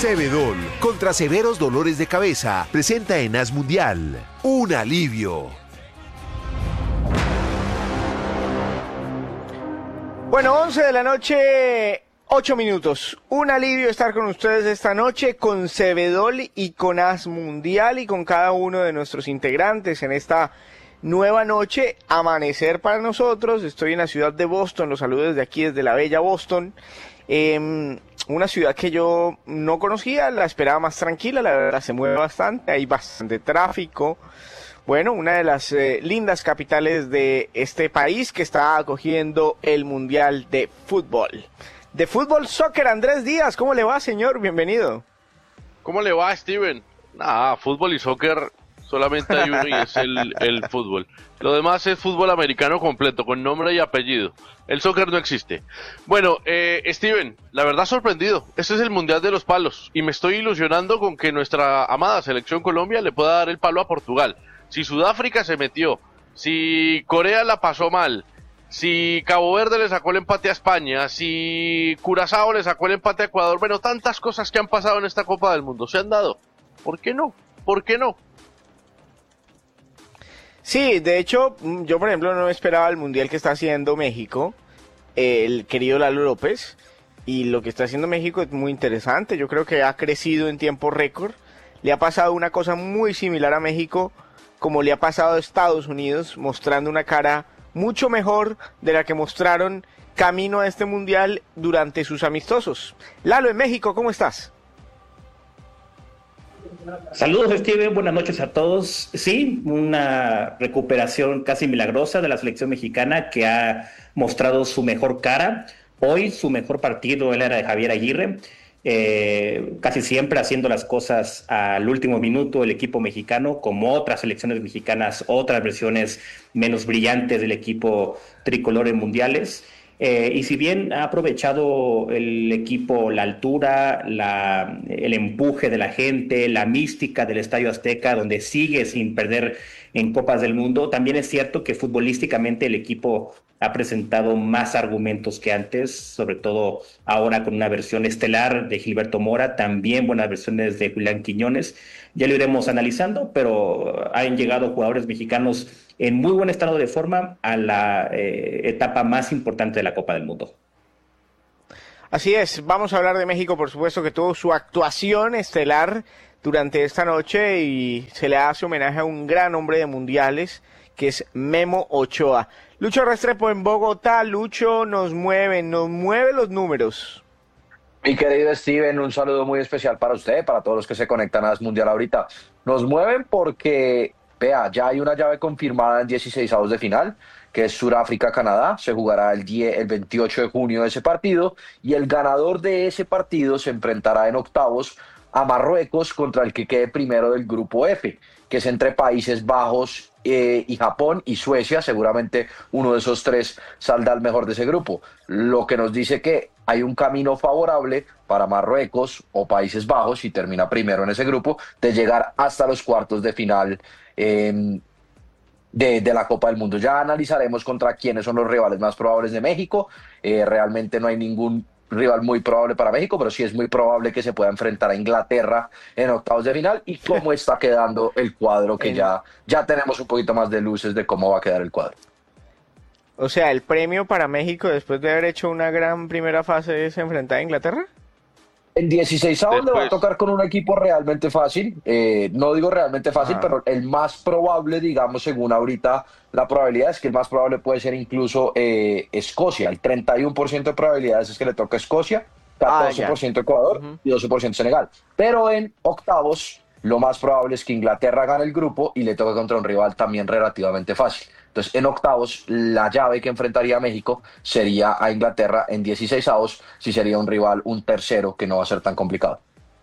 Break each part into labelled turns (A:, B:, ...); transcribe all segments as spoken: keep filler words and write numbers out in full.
A: Cebedol, contra severos dolores de cabeza, presenta en As Mundial un alivio.
B: Bueno, once de la noche, ocho minutos. Un alivio estar con ustedes esta noche con Cebedol y con As Mundial y con cada uno de nuestros integrantes en esta nueva noche, amanecer para nosotros. Estoy en la ciudad de Boston, los saludo desde aquí, desde la bella Boston. Eh, una ciudad que yo no conocía, la esperaba más tranquila, la verdad se mueve bastante, hay bastante tráfico. Bueno, una de las eh, lindas capitales de este país que está acogiendo el Mundial de Fútbol. De Fútbol Soccer, Andrés Díaz, ¿cómo le va, señor? Bienvenido.
C: ¿Cómo le va, Steven? Nada, fútbol y soccer solamente hay uno y es el, el fútbol. Lo demás es fútbol americano completo, con nombre y apellido. El soccer no existe. Bueno, eh, Steven, la verdad sorprendido. Este es el Mundial de los Palos y me estoy ilusionando con que nuestra amada selección Colombia le pueda dar el palo a Portugal. Si Sudáfrica se metió, si Corea la pasó mal, si Cabo Verde le sacó el empate a España, si Curazao le sacó el empate a Ecuador, bueno, tantas cosas que han pasado en esta Copa del Mundo se han dado. ¿Por qué no? ¿Por qué no?
B: Sí, de hecho, yo por ejemplo no esperaba el Mundial que está haciendo México, el querido Lalo López, y lo que está haciendo México es muy interesante. Yo creo que ha crecido en tiempo récord. Le ha pasado una cosa muy similar a México, como le ha pasado a Estados Unidos, mostrando una cara mucho mejor de la que mostraron camino a este Mundial durante sus amistosos. Lalo, en México, ¿cómo estás?
D: Saludos, Steven, buenas noches a todos. Sí, una recuperación casi milagrosa de la selección mexicana que ha mostrado su mejor cara. Hoy su mejor partido era de Javier Aguirre, eh, casi siempre haciendo las cosas al último minuto el equipo mexicano, como otras selecciones mexicanas, otras versiones menos brillantes del equipo tricolor en mundiales. Eh, y si bien ha aprovechado el equipo la altura, la, el empuje de la gente, la mística del Estadio Azteca, donde sigue sin perder en Copas del Mundo, también es cierto que futbolísticamente el equipo ha presentado más argumentos que antes, sobre todo ahora con una versión estelar de Gilberto Mora, también buenas versiones de Julián Quiñones. Ya lo iremos analizando, pero han llegado jugadores mexicanos en muy buen estado de forma a la eh, etapa más importante de la Copa del Mundo.
B: Así es, vamos a hablar de México, por supuesto, que tuvo su actuación estelar durante esta noche y se le hace homenaje a un gran hombre de mundiales, que es Memo Ochoa. Lucho Restrepo en Bogotá. Lucho, nos mueve, nos mueve los números.
E: Mi querido Steven, un saludo muy especial para usted, para todos los que se conectan a As Mundial ahorita. Nos mueven porque, vea, ya hay una llave confirmada en dieciseisavos de final, que es Sudáfrica-Canadá. Se jugará el, diez, el veintiocho de junio de ese partido, y el ganador de ese partido se enfrentará en octavos a Marruecos contra el que quede primero del grupo F, que es entre Países Bajos eh, y Japón y Suecia. Seguramente uno de esos tres saldrá el mejor de ese grupo, lo que nos dice que hay un camino favorable para Marruecos o Países Bajos, si termina primero en ese grupo, de llegar hasta los cuartos de final eh, de, de la Copa del Mundo. Ya analizaremos contra quiénes son los rivales más probables de México. Eh, realmente no hay ningún rival muy probable para México, pero sí es muy probable que se pueda enfrentar a Inglaterra en octavos de final, y cómo está quedando el cuadro, que ya, ya tenemos un poquito más de luces de cómo va a quedar el cuadro.
B: O sea, el premio para México después de haber hecho una gran primera fase es enfrentar a Inglaterra.
E: En dieciseisavos le va a tocar con un equipo realmente fácil, eh, no digo realmente fácil, ah. pero el más probable, digamos, según ahorita la probabilidad es que el más probable puede ser incluso eh, Escocia. El treinta y uno por ciento de probabilidades es que le toca a Escocia, catorce por ciento ah, Ecuador uh-huh. y doce por ciento Senegal. Pero en octavos lo más probable es que Inglaterra gane el grupo y le toque contra un rival también relativamente fácil. Entonces, en octavos, la llave que enfrentaría a México sería a Inglaterra. En dieciseisavos, sí sería un rival, un tercero, que no va a ser tan complicado.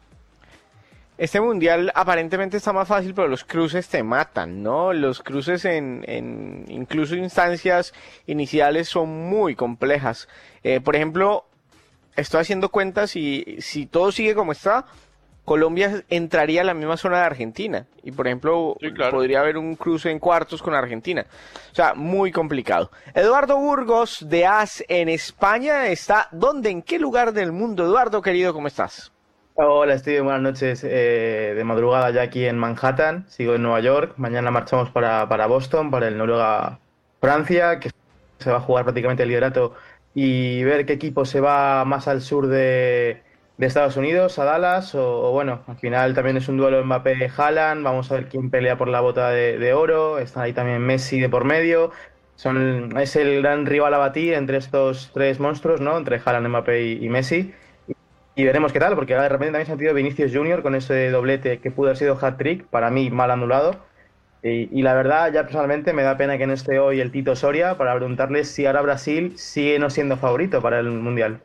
B: Este mundial aparentemente está más fácil, pero los cruces te matan, ¿no? Los cruces en, en incluso instancias iniciales son muy complejas. Eh, por ejemplo, estoy haciendo cuentas y si todo sigue como está, Colombia entraría a la misma zona de Argentina y, por ejemplo, sí, claro, podría haber un cruce en cuartos con Argentina. O sea, muy complicado. Eduardo Burgos de A S en España está. ¿Dónde? ¿En qué lugar del mundo? Eduardo, querido, ¿cómo estás?
F: Hola Steven, buenas noches. Eh, de madrugada ya aquí en Manhattan, sigo en Nueva York. Mañana marchamos para, para Boston, para el Noruega-Francia, que se va a jugar prácticamente el liderato, y ver qué equipo se va más al sur de, de Estados Unidos, a Dallas, o, o bueno, al final también es un duelo Mbappé-Haaland. Vamos a ver quién pelea por la bota de, de oro. Está ahí también Messi de por medio. Son, es el gran rival a batir entre estos tres monstruos, ¿no? Entre Haaland, Mbappé y, y Messi. Y veremos qué tal, porque de repente también se ha sentido Vinicius Junior con ese doblete que pudo haber sido hat-trick, para mí mal anulado. Y, y la verdad, ya personalmente me da pena que no esté hoy el Tito Soria para preguntarle si ahora Brasil sigue no siendo favorito para el Mundial.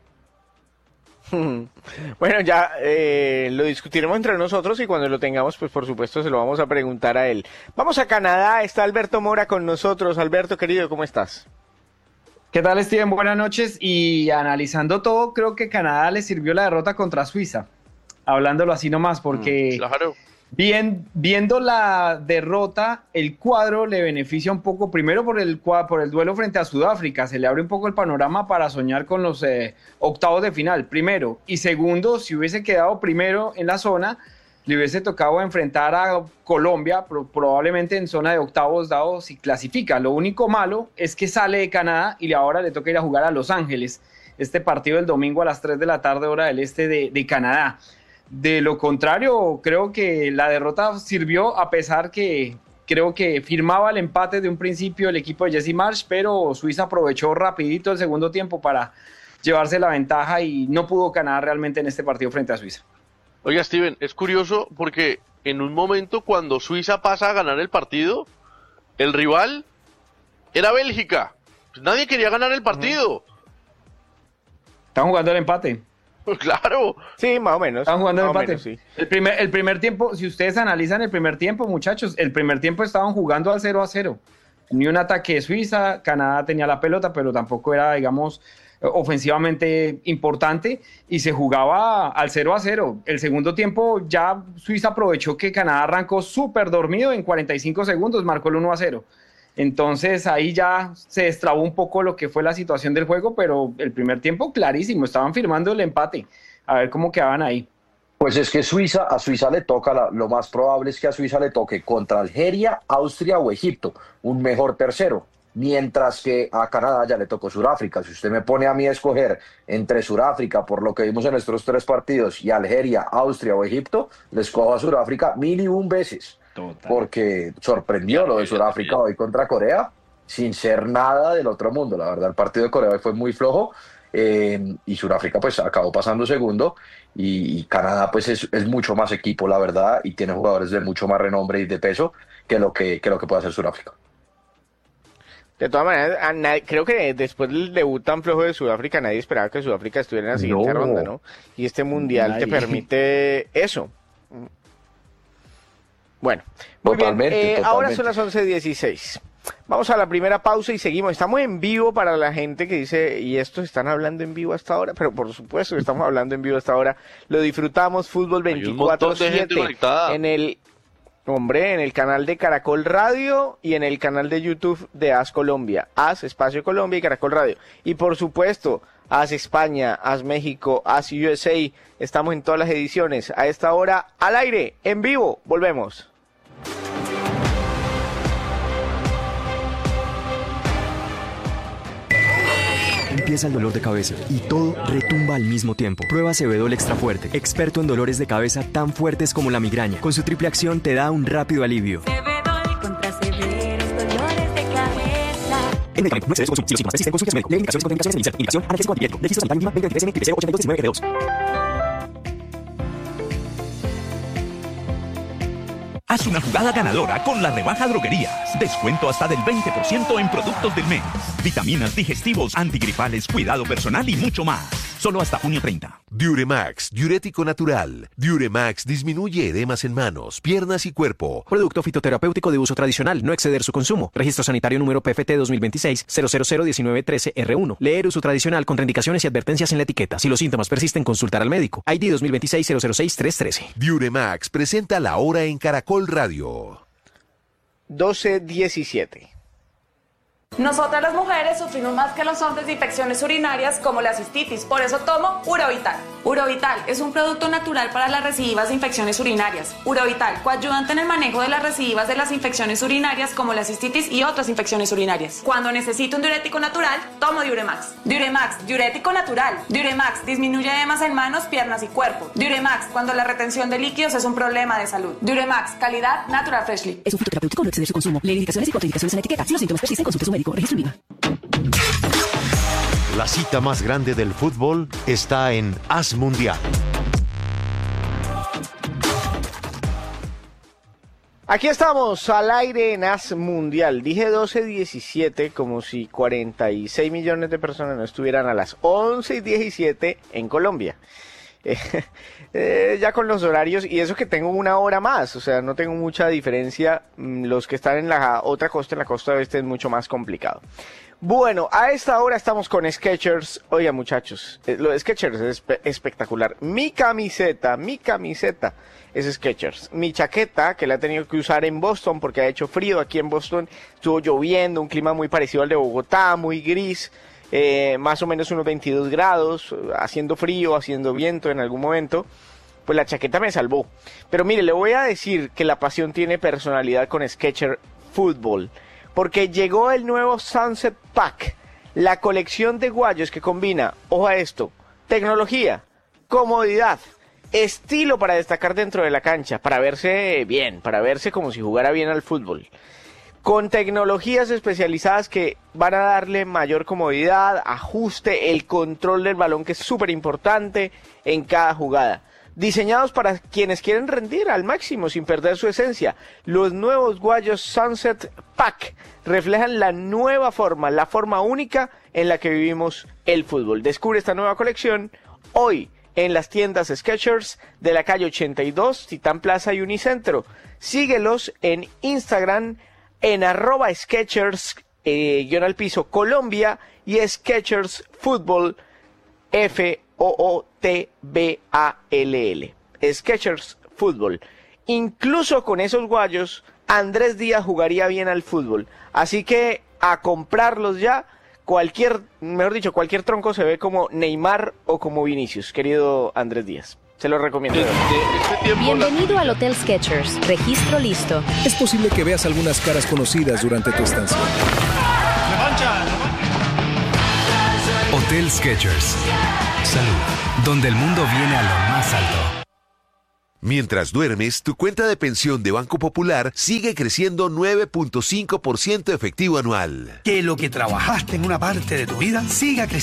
B: Bueno, ya eh, lo discutiremos entre nosotros y cuando lo tengamos, pues por supuesto se lo vamos a preguntar a él. Vamos a Canadá, está Alberto Mora con nosotros. Alberto, querido, ¿cómo estás?
G: ¿Qué tal, Steven? Buenas noches. Y analizando todo, creo que Canadá le sirvió la derrota contra Suiza. Hablándolo así nomás, porque
C: Mm, claro.
G: bien, viendo la derrota, el cuadro le beneficia un poco, primero por el, cua- por el duelo frente a Sudáfrica. Se le abre un poco el panorama para soñar con los eh, octavos de final, primero. Y segundo, si hubiese quedado primero en la zona, le hubiese tocado enfrentar a Colombia, pro- probablemente en zona de octavos, dado si clasifica. Lo único malo es que sale de Canadá y ahora le toca ir a jugar a Los Ángeles. Este partido el domingo a las tres de la tarde, hora del este de, de Canadá. De lo contrario, creo que la derrota sirvió, a pesar que creo que firmaba el empate de un principio el equipo de Jesse Marsch, pero Suiza aprovechó rapidito el segundo tiempo para llevarse la ventaja y no pudo Canadá realmente en este partido frente a Suiza.
C: Oiga, Steven, es curioso porque en un momento cuando Suiza pasa a ganar el partido, el rival era Bélgica. Pues nadie quería ganar el partido.
G: Están jugando el empate.
C: Claro.
B: Sí, más o menos.
G: Están jugando el
B: más o
G: empate.
B: menos, sí.
G: El primer, el primer tiempo, si ustedes analizan el primer tiempo, muchachos, el primer tiempo estaban jugando al cero a cero. Ni un ataque de Suiza, Canadá tenía la pelota, pero tampoco era, digamos, ofensivamente importante, y se jugaba al cero a cero. El segundo tiempo ya Suiza aprovechó que Canadá arrancó súper dormido, en cuarenta y cinco segundos marcó el uno a cero. Entonces ahí ya se destrabó un poco lo que fue la situación del juego, pero el primer tiempo clarísimo, estaban firmando el empate, a ver cómo quedaban ahí.
E: Pues es que Suiza, a Suiza le toca, la- lo más probable es que a Suiza le toque contra Algeria, Austria o Egipto, un mejor tercero, mientras que a Canadá ya le tocó Sudáfrica. Si usted me pone a mí a escoger entre Sudáfrica, por lo que vimos en estos tres partidos, y Algeria, Austria o Egipto, les cojo a Sudáfrica mil y un veces.
G: Total.
E: Porque sorprendió lo de Sudáfrica hoy contra Corea, sin ser nada del otro mundo. La verdad, el partido de Corea hoy fue muy flojo, eh, y Sudáfrica pues acabó pasando segundo, y, y Canadá pues es, es mucho más equipo, la verdad, y tiene jugadores de mucho más renombre y de peso que lo que, que, lo que puede hacer Sudáfrica.
B: De todas maneras, a nadie- creo que después del debut tan flojo de Sudáfrica, nadie esperaba que Sudáfrica estuviera en la siguiente
E: No.
B: ronda, ¿no? Y este mundial
G: Nadie.
B: te permite eso. Bueno, muy
E: Totalmente,
B: bien. Eh, ahora
E: totalmente.
B: son las once dieciséis. Vamos a la primera pausa y seguimos. Estamos en vivo para la gente que dice, ¿y estos están hablando en vivo hasta ahora? Pero por supuesto que estamos hablando en vivo hasta ahora. Lo disfrutamos, Fútbol
C: Hay un
B: veinticuatro
C: montón de gente
B: siete
C: conectada.
B: en el... Hombre, en el canal de Caracol Radio y en el canal de YouTube de As Colombia. As Espacio Colombia y Caracol Radio. Y por supuesto, As España, As México, As U S A. Estamos en todas las ediciones. A esta hora, al aire, en vivo. Volvemos.
H: Empieza el dolor de cabeza y todo retumba al mismo tiempo. Prueba Cebedol Extra Fuerte, experto en dolores de cabeza tan fuertes como la migraña. Con su triple acción te da un rápido alivio.
I: Cebedol contra severos dolores de cabeza.
H: El medicamento no excede su consumo. Si los síntomas persisten, consulte a su médico. Lee indicaciones y contraindicaciones en el indicación, analgésico antibiótico. Registro sanitario mínima veinte veintitrés N, I P C ochenta y dos diecinueve G dos.
J: Haz una jugada ganadora con la rebaja Droguerías. Descuento hasta del veinte por ciento en productos del mes. Vitaminas, digestivos, antigripales, cuidado personal y mucho más. Solo hasta junio treinta.
A: Diuremax, diurético natural. Diuremax disminuye edemas en manos, piernas y cuerpo.
H: Producto fitoterapéutico de uso tradicional, no exceder su consumo. Registro sanitario número P F T dos mil veintiséis cero cero cero diecinueve trece R uno. Leer uso tradicional, contraindicaciones y advertencias en la etiqueta. Si los síntomas persisten, consultar al médico. I D dos mil veintiséis cero cero seis tres trece.
A: Diuremax presenta la hora en Caracol Radio.
B: doce diecisiete.
K: Nosotras las mujeres sufrimos más que los hombres de infecciones urinarias como la cistitis, por eso tomo Urovital. Urovital es un producto natural para las recidivas de infecciones urinarias. Urovital, coayudante en el manejo de las recidivas de las infecciones urinarias como la cistitis y otras infecciones urinarias. Cuando necesito un diurético natural, tomo Diuremax. Diuremax, diurético natural. Diuremax disminuye edemas en manos, piernas y cuerpo. Diuremax, cuando la retención de líquidos es un problema de salud. Diuremax, calidad Natural Freshly.
L: Es un fitoterapéutico, no exceder su consumo. Lee indicaciones y contraindicaciones en la etiqueta. Si los síntomas persisten, consulte a su médico. Registro I V A.
M: La cita más grande del fútbol está en Haz Mundial.
B: Aquí estamos al aire en Haz Mundial. Dije doce diecisiete como si cuarenta y seis millones de personas no estuvieran a las once y diecisiete en Colombia. Eh, eh, ya con los horarios, y eso que tengo una hora más, o sea, no tengo mucha diferencia. Los que están en la otra costa, en la costa oeste, es mucho más complicado. Bueno, a esta hora estamos con Skechers. Oiga, muchachos, eh, lo de Skechers es espe- espectacular. Mi camiseta, mi camiseta es Skechers. Mi chaqueta, que la he tenido que usar en Boston porque ha hecho frío aquí en Boston, estuvo lloviendo, un clima muy parecido al de Bogotá, muy gris. Eh, más o menos unos veintidós grados, haciendo frío, haciendo viento en algún momento, pues la chaqueta me salvó. Pero mire, le voy a decir que la pasión tiene personalidad con Skechers Football, porque llegó el nuevo Sunset Pack, la colección de guayos que combina, ojo a esto, tecnología, comodidad, estilo para destacar dentro de la cancha, para verse bien, para verse como si jugara bien al fútbol. Con tecnologías especializadas que van a darle mayor comodidad, ajuste, el control del balón, que es súper importante en cada jugada. Diseñados para quienes quieren rendir al máximo sin perder su esencia. Los nuevos guayos Sunset Pack reflejan la nueva forma, la forma única en la que vivimos el fútbol. Descubre esta nueva colección hoy en las tiendas Skechers de la calle ochenta y dos, Titán Plaza y Unicentro. Síguelos en Instagram en arroba Skechers, eh, guión al piso, Colombia, y Skechers Football, F O O T B A L L. Skechers Football. Incluso con esos guayos, Andrés Díaz jugaría bien al fútbol. Así que a comprarlos ya. Cualquier, mejor dicho, cualquier tronco se ve como Neymar o como Vinicius, querido Andrés Díaz. Se lo recomiendo.
N: Bienvenido al Hotel Skechers. Registro listo.
O: Es posible que veas algunas caras conocidas durante tu estancia.
P: Hotel Skechers. Salud, donde el mundo viene a lo más alto.
A: Mientras duermes, tu cuenta de pensión de Banco Popular sigue creciendo nueve punto cinco por ciento efectivo anual.
Q: Que lo que trabajaste en una parte de tu vida siga creciendo.